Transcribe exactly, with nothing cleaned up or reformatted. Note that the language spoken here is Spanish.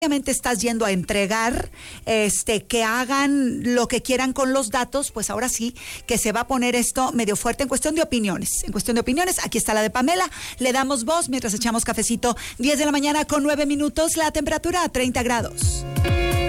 obviamente estás yendo a entregar, este, que hagan lo que quieran con los datos, pues ahora sí que se va a poner esto medio fuerte en cuestión de opiniones. En cuestión de opiniones, aquí está la de Pamela, le damos voz mientras echamos cafecito. diez de la mañana con nueve minutos, la temperatura a treinta grados.